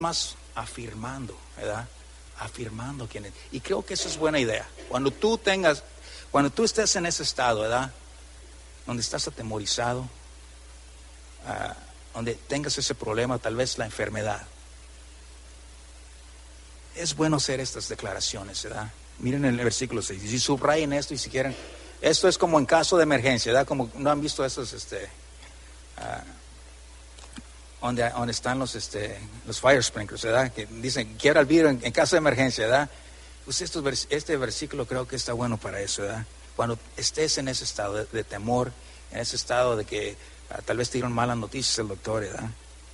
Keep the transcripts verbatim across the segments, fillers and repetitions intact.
más afirmando, ¿verdad? Afirmando quién es. Y creo que eso es buena idea. Cuando tú tengas, cuando tú estés en ese estado, ¿verdad? Donde estás atemorizado, uh, donde tengas ese problema, tal vez la enfermedad. Es bueno hacer estas declaraciones, ¿verdad? Miren el versículo seis. Y subrayen esto y si quieren. Esto es como en caso de emergencia, ¿verdad? Como no han visto esos, este, uh, donde, donde están los, este, los fire sprinklers, ¿verdad? Que dicen, quiero al vidrio en, en caso de emergencia, ¿verdad? Pues estos, este versículo creo que está bueno para eso, ¿verdad? Cuando estés en ese estado de, de temor, en ese estado de que uh, tal vez te dieron malas noticias el doctor, ¿verdad?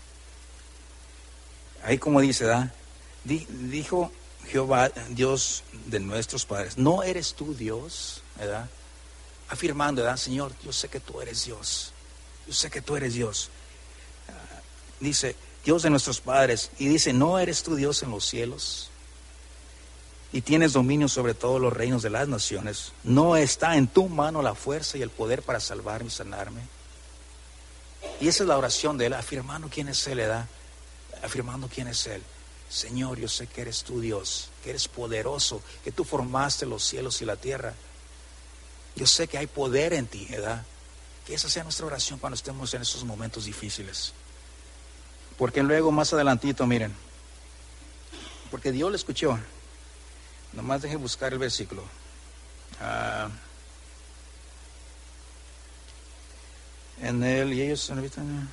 Ahí como dice, ¿verdad? Dijo Jehová, Dios de nuestros padres, ¿no eres tú Dios? ¿Verdad? Afirmando, ¿verdad? Señor, yo sé que tú eres Dios. Yo sé que tú eres Dios. Uh, dice, Dios de nuestros padres. Y dice, ¿no eres tú Dios en los cielos? Y tienes dominio sobre todos los reinos de las naciones. ¿No está en tu mano la fuerza y el poder para salvarme y sanarme? Y esa es la oración de él, afirmando quién es él, ¿verdad? Afirmando quién es él. Señor, yo sé que eres tú Dios, que eres poderoso, que tú formaste los cielos y la tierra. Yo sé que hay poder en ti, ¿verdad? Que esa sea nuestra oración cuando estemos en esos momentos difíciles. Porque luego más adelantito, miren, porque Dios le escuchó. Nomás deje buscar el versículo. Uh, en él, y ellos habitan.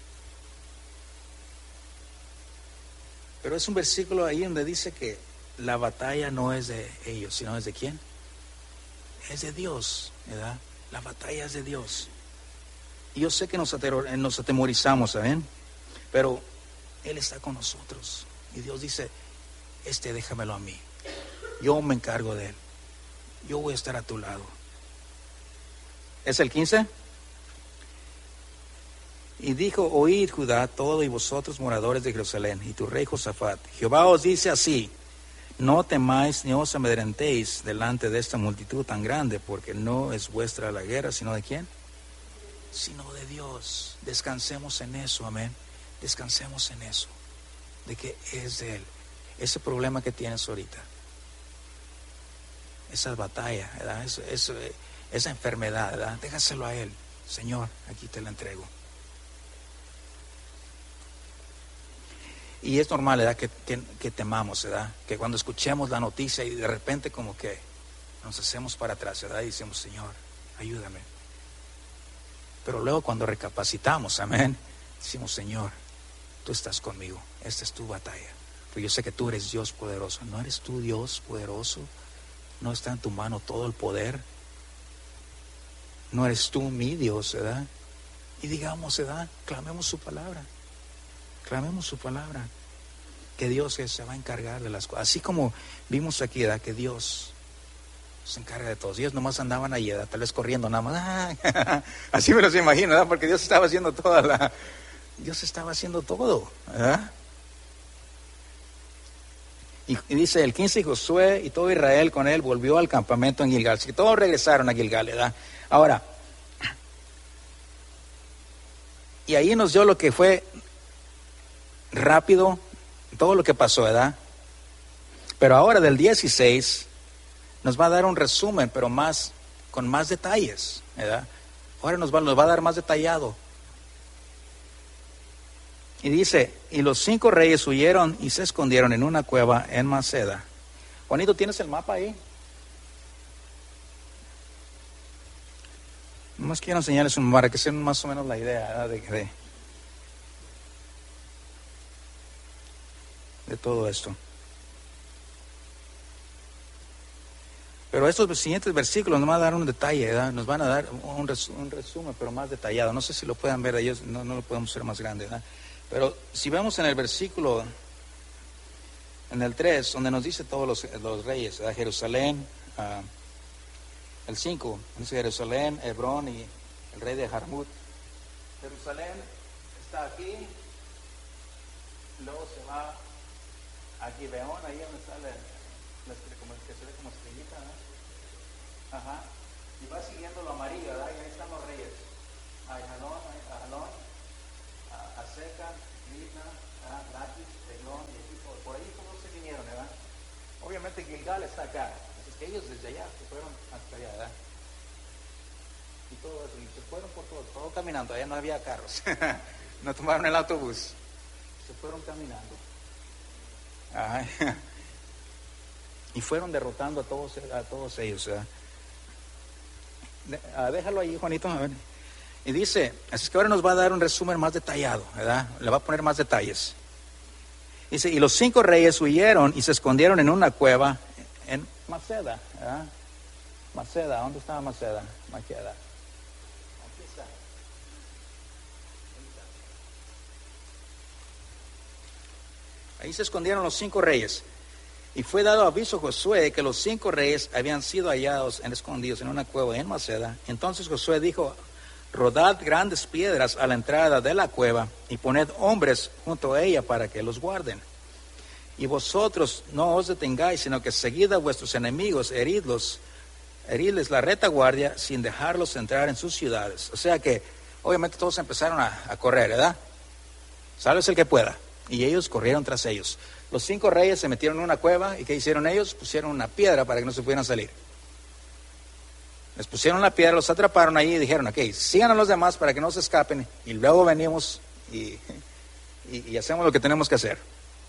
Pero es un versículo ahí donde dice que la batalla no es de ellos, sino es de quién. Es de Dios, ¿verdad? La batalla es de Dios. Y yo sé que nos, aterror, nos atemorizamos, ¿saben? Pero Él está con nosotros. Y Dios dice, este déjamelo a mí. Yo me encargo de Él. Yo voy a estar a tu lado. ¿Es el quince? Y dijo, oíd Judá, todo y vosotros moradores de Jerusalén, y tu rey Josafat. Jehová os dice así, no temáis ni os amedrentéis delante de esta multitud tan grande, porque no es vuestra la guerra, sino de quién, sino de Dios. Descansemos en eso, amén. Descansemos en eso, de que es de Él. Ese problema que tienes ahorita, esa batalla, ¿verdad? Eso, eso, esa enfermedad, ¿verdad? Déjaselo a Él. Señor, aquí te la entrego. Y es normal, ¿verdad? Que, que, que temamos, ¿verdad? Que cuando escuchemos la noticia y de repente como que nos hacemos para atrás, ¿verdad? Y decimos, Señor, ayúdame. Pero luego cuando recapacitamos, amén, decimos, Señor, tú estás conmigo, esta es tu batalla. Pero yo sé que tú eres Dios poderoso. ¿No eres tú Dios poderoso? ¿No está en tu mano todo el poder? ¿No eres tú mi Dios, verdad? Y digamos, ¿verdad? Clamemos su palabra. Clamemos su palabra. Que Dios se va a encargar de las cosas. Así como vimos aquí, ¿verdad? Que Dios se encarga de todos. Ellos nomás andaban allí, ¿verdad? Tal vez corriendo nada más. Así me los imagino, ¿verdad? Porque Dios estaba haciendo toda la... Dios estaba haciendo todo, ¿verdad? Y, y dice el quince, y Josué y todo Israel con él volvió al campamento en Gilgal. Así que todos regresaron a Gilgal, ¿verdad? Ahora, y ahí nos dio lo que fue rápido, todo lo que pasó, ¿verdad? Pero ahora del dieciséis nos va a dar un resumen, pero más, con más detalles, ¿verdad? Ahora nos va, nos va a dar más detallado. Y dice, y los cinco reyes huyeron y se escondieron en una cueva en Maceda. Juanito, ¿tienes el mapa ahí? Nomás quiero enseñarles un mapa, que sea más o menos la idea, ¿verdad? De, de, de todo esto. Pero estos siguientes versículos nos van a dar un detalle, ¿verdad? Nos van a dar un, res, un resumen, pero más detallado. No sé si lo puedan ver ellos, no, no lo podemos hacer más grande, ¿verdad? Pero si vemos en el versículo, en el tres, donde nos dice todos los, los reyes, ¿verdad? Jerusalén, uh, el cinco, dice Jerusalén, Hebrón y el rey de Jarmut. Jerusalén está aquí, luego se va a Gibeón, ahí donde sale, como que se ve como estrellita, ¿no? Ajá, y va siguiendo lo amarillo, ¿verdad? Y ahí están los reyes, a Jalón, a Jalón, a Seca, Libna, a ¿verdad? Laquis, Eglón y equipo, por ahí todos se vinieron, ¿verdad? Obviamente Gilgal está acá, así que ellos desde allá se fueron hasta allá, ¿verdad? Y todo eso, y se fueron por todo, todo caminando, allá no había carros, no tomaron el autobús, se fueron caminando. Ajá. Y fueron derrotando a todos, a todos ellos, ¿verdad? De, ah, déjalo ahí, Juanito, a ver. Y dice, así que ahora nos va a dar un resumen más detallado, ¿verdad? Le va a poner más detalles. Dice, y los cinco reyes huyeron y se escondieron en una cueva en Maceda, ¿verdad? Maceda, ¿dónde estaba Maceda? Maceda. Aquí está. Ahí se escondieron los cinco reyes. Y fue dado aviso a Josué que los cinco reyes habían sido hallados en, escondidos en una cueva en Maceda. Entonces Josué dijo, rodad grandes piedras a la entrada de la cueva y poned hombres junto a ella para que los guarden. Y vosotros no os detengáis, sino que seguid a vuestros enemigos, heridlos, heridles la retaguardia sin dejarlos entrar en sus ciudades. O sea que obviamente todos empezaron a, a correr, ¿verdad? Sálvese el que pueda. Y ellos corrieron tras ellos. Los cinco reyes se metieron en una cueva y ¿qué hicieron ellos? Pusieron una piedra para que no se pudieran salir. Les pusieron la piedra, los atraparon ahí y dijeron, ok, sigan a los demás para que no se escapen y luego venimos y, y, y hacemos lo que tenemos que hacer.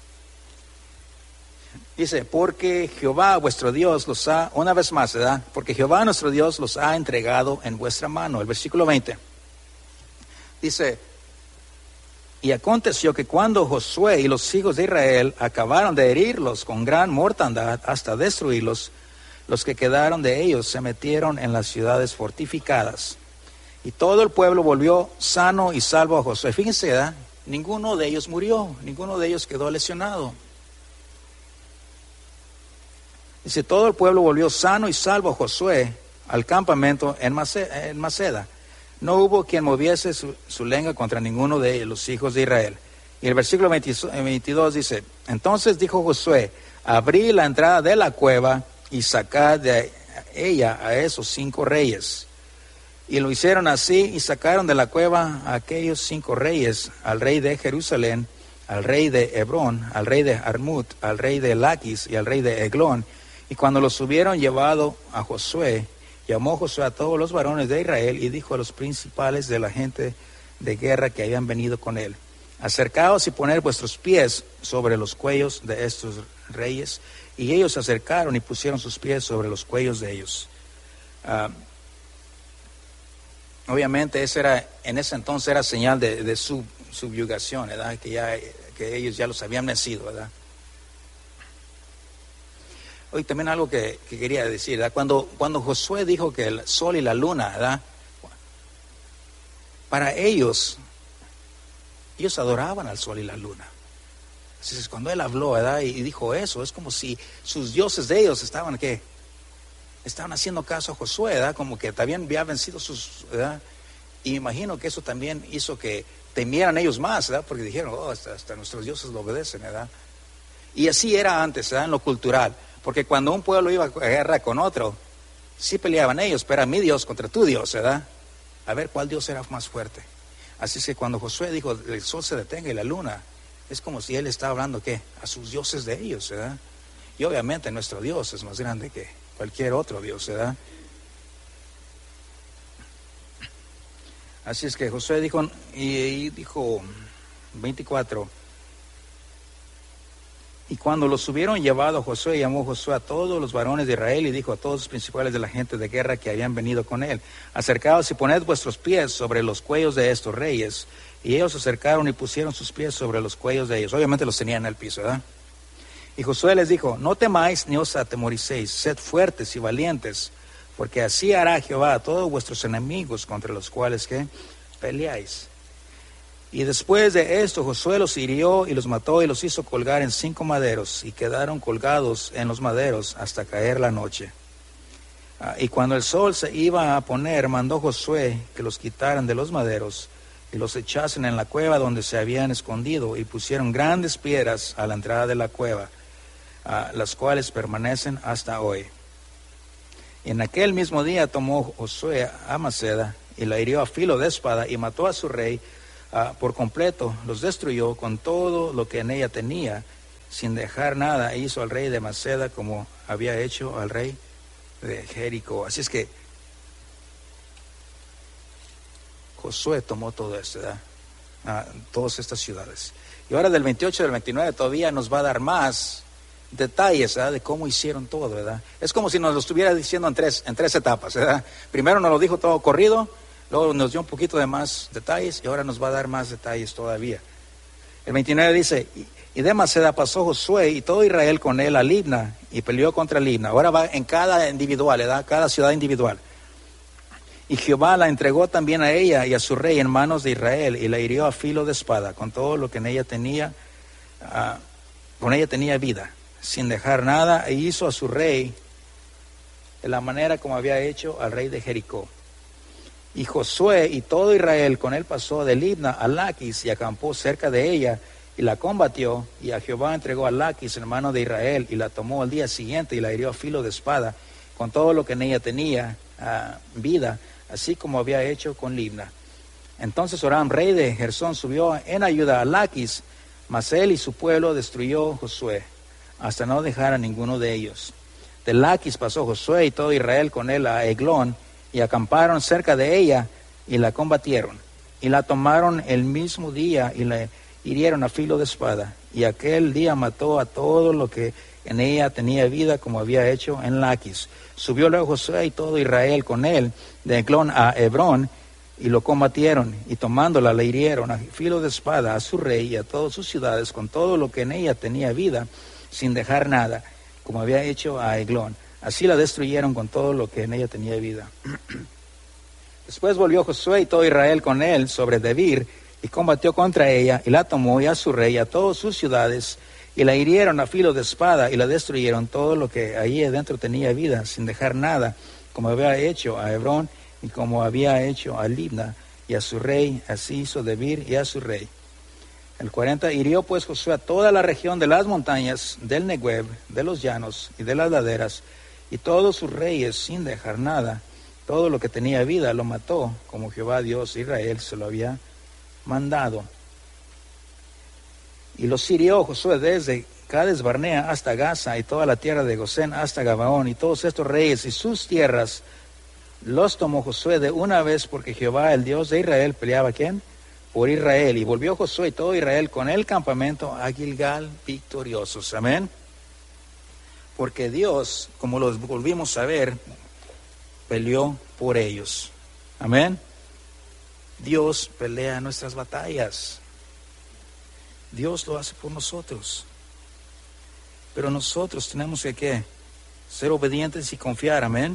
Dice, porque Jehová vuestro Dios los ha, una vez más, ¿verdad? Porque Jehová nuestro Dios los ha entregado en vuestra mano. El versículo veinte. Dice, y aconteció que cuando Josué y los hijos de Israel acabaron de herirlos con gran mortandad hasta destruirlos, los que quedaron de ellos se metieron en las ciudades fortificadas. Y todo el pueblo volvió sano y salvo a Josué. Fíjense, ¿verdad? Ninguno de ellos murió, ninguno de ellos quedó lesionado. Dice, todo el pueblo volvió sano y salvo a Josué al campamento en Maceda. No hubo quien moviese su, su lengua contra ninguno de los hijos de Israel. Y el versículo veintidós dice, entonces dijo Josué, abrí la entrada de la cueva y sacad de ella a esos cinco reyes. Y lo hicieron así y sacaron de la cueva a aquellos cinco reyes, al rey de Jerusalén, al rey de Hebrón, al rey de Armut, al rey de Laquis y al rey de Eglón. Y cuando los hubieron llevado a Josué, llamó Josué a todos los varones de Israel y dijo a los principales de la gente de guerra que habían venido con él, acercaos y poned vuestros pies sobre los cuellos de estos reyes. Y ellos se acercaron y pusieron sus pies sobre los cuellos de ellos. Uh, obviamente ese era, en ese entonces era señal de, de sub, subyugación, ¿verdad? Que, ya, que ellos ya los habían nacido, ¿verdad? Hoy también algo que, que quería decir, ¿verdad? Cuando, cuando Josué dijo que el sol y la luna, ¿verdad? Para ellos, ellos adoraban al sol y la luna. Entonces, cuando él habló, ¿verdad? Y dijo eso, es como si sus dioses de ellos estaban, ¿qué? Estaban haciendo caso a Josué, ¿verdad? Como que también había vencido sus, ¿verdad? Y imagino que eso también hizo que temieran ellos más, ¿verdad? Porque dijeron, oh, hasta, hasta nuestros dioses lo obedecen, ¿verdad? Y así era antes, ¿verdad? En lo cultural. Porque cuando un pueblo iba a guerra con otro, sí peleaban ellos, pero era mi Dios contra tu Dios, ¿verdad? A ver cuál Dios era más fuerte. Así que cuando Josué dijo, el sol se detenga y la luna, es como si él estaba hablando, ¿qué? A sus dioses de ellos, ¿verdad? Y obviamente nuestro Dios es más grande que cualquier otro Dios, ¿verdad? Así es que Josué dijo, y, y dijo veinticuatro, y cuando los hubieron llevado, Josué llamó Josué a todos los varones de Israel y dijo a todos los principales de la gente de guerra que habían venido con él, acercaos y poned vuestros pies sobre los cuellos de estos reyes. Y ellos se acercaron y pusieron sus pies sobre los cuellos de ellos. Obviamente los tenían en el piso, ¿verdad? Y Josué les dijo, no temáis ni os atemoricéis, sed fuertes y valientes, porque así hará Jehová a todos vuestros enemigos contra los cuales que peleáis. Y después de esto Josué los hirió y los mató y los hizo colgar en cinco maderos, y quedaron colgados en los maderos hasta caer la noche. Ah, y cuando el sol se iba a poner, mandó Josué que los quitaran de los maderos y los echasen en la cueva donde se habían escondido, y pusieron grandes piedras a la entrada de la cueva, ah, las cuales permanecen hasta hoy. Y en aquel mismo día tomó Josué a Maceda y la hirió a filo de espada y mató a su rey, uh, por completo, los destruyó con todo lo que en ella tenía, sin dejar nada. E hizo al rey de Maceda como había hecho al rey de Jericó. Así es que Josué tomó todo esto, ¿verdad? Uh, todas estas ciudades. Y ahora del veintiocho al veintinueve todavía nos va a dar más detalles, ¿verdad?, de cómo hicieron todo, ¿verdad? Es como si nos lo estuviera diciendo en tres, en tres etapas, ¿verdad? Primero nos lo dijo todo corrido, luego nos dio un poquito de más detalles y ahora nos va a dar más detalles todavía. El veintinueve dice, y de Maceda pasó Josué y todo Israel con él a Libna y peleó contra Libna. Ahora va en cada individual, ¿verdad? Cada ciudad individual. Y Jehová la entregó también a ella y a su rey en manos de Israel y la hirió a filo de espada con todo lo que en ella tenía, uh, con ella tenía vida, sin dejar nada, e hizo a su rey de la manera como había hecho al rey de Jericó. Y Josué y todo Israel con él pasó de Libna a Laquis y acampó cerca de ella y la combatió, y a Jehová entregó a Laquis en mano de Israel y la tomó al día siguiente y la hirió a filo de espada con todo lo que en ella tenía uh, vida, así como había hecho con Libna. Entonces Joram, rey de Gersón, subió en ayuda a Laquis, mas él y su pueblo destruyó Josué, hasta no dejar a ninguno de ellos. De Laquis pasó Josué y todo Israel con él a Eglón, y acamparon cerca de ella, y la combatieron. Y la tomaron el mismo día, y la hirieron a filo de espada. Y aquel día mató a todo lo que en ella tenía vida, como había hecho en Laquis. Subió luego Josué y todo Israel con él, de Eglón a Hebrón, y lo combatieron, y tomándola la hirieron a filo de espada a su rey y a todas sus ciudades, con todo lo que en ella tenía vida, sin dejar nada, como había hecho a Eglón. Así la destruyeron con todo lo que en ella tenía vida. Después volvió Josué y todo Israel con él sobre Debir, y combatió contra ella, y la tomó y a su rey y a todas sus ciudades, y la hirieron a filo de espada, y la destruyeron todo lo que allí adentro tenía vida, sin dejar nada, como había hecho a Hebrón, y como había hecho a Libna, y a su rey. Así hizo Debir y a su rey. El cuarenta, hirió pues Josué a toda la región de las montañas, del Negueb, de los llanos y de las laderas, y todos sus reyes, sin dejar nada. Todo lo que tenía vida lo mató, como Jehová Dios de Israel se lo había mandado. Y los hirió Josué desde Cades Barnea hasta Gaza, y toda la tierra de Gosén hasta Gabaón, y todos estos reyes y sus tierras los tomó Josué de una vez, porque Jehová, el Dios de Israel, peleaba ¿quién? Por Israel. Y volvió Josué y todo Israel con el campamento a Gilgal victoriosos. Amén. Porque Dios, como los volvimos a ver, peleó por ellos. Amén. Dios pelea nuestras batallas. Dios lo hace por nosotros. Pero nosotros tenemos que ¿qué? Ser obedientes y confiar. Amén.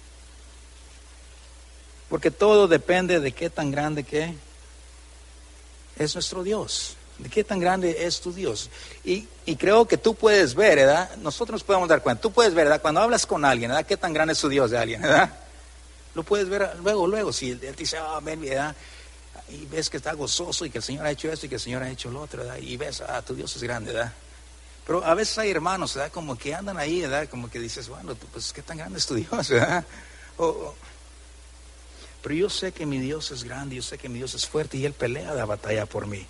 Porque todo depende de qué tan grande que es nuestro Dios. De qué tan grande es tu Dios. Y, y creo que tú puedes ver, ¿verdad? Nosotros nos podemos dar cuenta. Tú puedes ver, ¿verdad? Cuando hablas con alguien, ¿verdad? Qué tan grande es su Dios de alguien, ¿verdad? Lo puedes ver luego, luego. Si él te dice, ah, ven, ¿verdad? Y ves que está gozoso y que el Señor ha hecho esto y que el Señor ha hecho lo otro, ¿verdad? Y ves, ah, tu Dios es grande, ¿verdad? Pero a veces hay hermanos, ¿verdad? Como que andan ahí, ¿verdad? Como que dices, bueno, pues qué tan grande es tu Dios, ¿verdad? O, o, pero yo sé que mi Dios es grande, yo sé que mi Dios es fuerte y Él pelea la batalla por mí.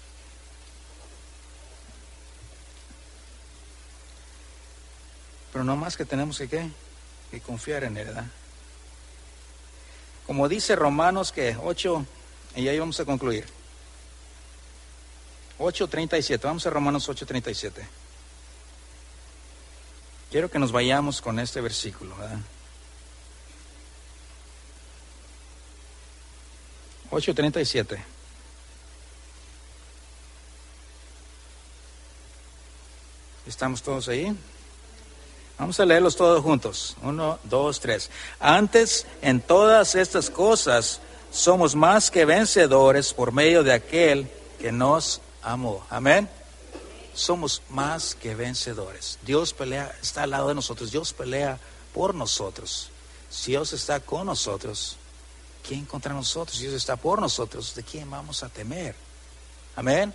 Pero no más que tenemos que, ¿qué? Que confiar en Él, ¿verdad? Como dice Romanos que ocho, y ahí vamos a concluir. ocho treinta y siete, vamos a Romanos ocho treinta y siete. Quiero que nos vayamos con este versículo, ¿verdad? ocho treinta y siete. ¿Estamos todos ahí? Vamos a leerlos todos juntos. Uno, dos, tres. Antes, en todas estas cosas, somos más que vencedores por medio de aquel que nos amó. Amén. Somos más que vencedores. Dios pelea, está al lado de nosotros. Dios pelea por nosotros. Si Dios está con nosotros, ¿quién contra nosotros? Si Dios está por nosotros, ¿de quién vamos a temer? Amén.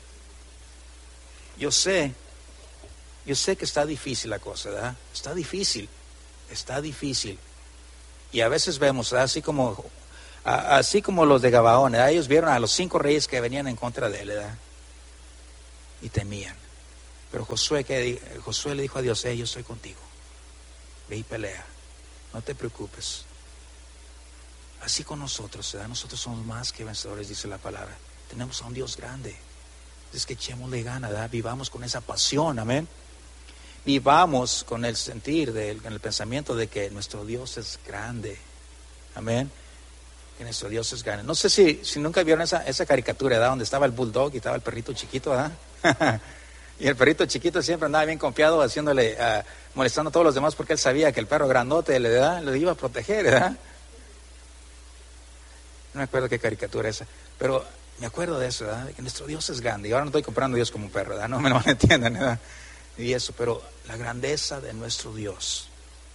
Yo sé, yo sé que está difícil la cosa, ¿verdad? Está difícil, está difícil. Y a veces vemos, ¿verdad? Así como A, así como los de Gabaón, ¿verdad? Ellos vieron a los cinco reyes que venían en contra de él, ¿verdad? Y temían. Pero Josué, que, Josué le dijo a Dios: hey, yo estoy contigo, ve y pelea, no te preocupes. Así con nosotros, ¿verdad? Nosotros somos más que vencedores, dice la palabra. Tenemos a un Dios grande. Es que echémosle gana, ¿verdad? Vivamos con esa pasión, amén. Vivamos con el sentir, del, con el pensamiento de que nuestro Dios es grande, amén. Que nuestro Dios es grande. No sé si, si nunca vieron esa, esa caricatura, ¿verdad? Donde estaba el bulldog y estaba el perrito chiquito, ¿verdad? Y el perrito chiquito siempre andaba bien confiado, haciéndole, uh, molestando a todos los demás, porque él sabía que el perro grandote le, ¿verdad? Le iba a proteger, ¿verdad? No me acuerdo qué caricatura es esa, pero me acuerdo de eso, ¿verdad? De que nuestro Dios es grande. Y ahora no estoy comprando a Dios como un perro, ¿verdad? No me lo entiendan, ¿verdad? Y eso, pero la grandeza de nuestro Dios,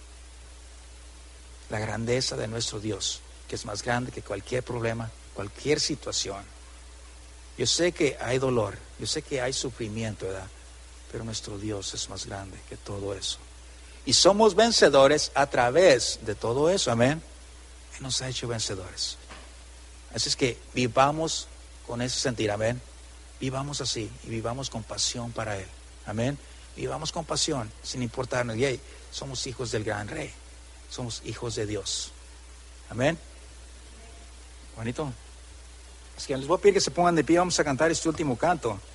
la grandeza de nuestro Dios, que es más grande que cualquier problema, cualquier situación. Yo sé que hay dolor, yo sé que hay sufrimiento, ¿verdad? Pero nuestro Dios es más grande que todo eso. Y somos vencedores a través de todo eso, amén. Él nos ha hecho vencedores. Así es que vivamos con ese sentir, amén. Vivamos así y vivamos con pasión para Él, amén. Vivamos con pasión, sin importarnos. Y hey, somos hijos del gran Rey, somos hijos de Dios, amén. Bonito. Es que les voy a pedir que se pongan de pie, vamos a cantar este último canto.